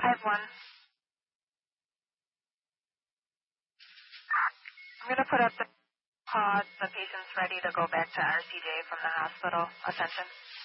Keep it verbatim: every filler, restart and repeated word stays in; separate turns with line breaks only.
I have one. I'm going to put up the pod. The patient's ready to go back to R C J from the hospital. Attention.